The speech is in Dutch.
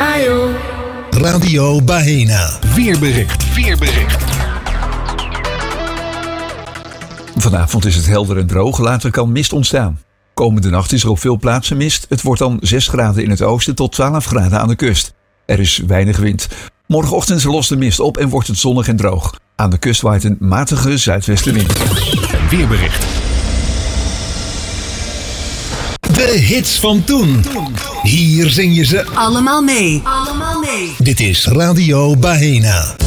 Radio Bahena. Weerbericht. Vanavond is het helder en droog, later kan mist ontstaan. Komende nacht is er op veel plaatsen mist. Het wordt dan 6 graden in het oosten tot 12 graden aan de kust. Er is weinig wind. Morgenochtend lost de mist op en wordt het zonnig en droog. Aan de kust waait een matige zuidwestenwind. Weerbericht. De hits van toen. Hier zing je ze allemaal mee. Dit is Radio Bahena.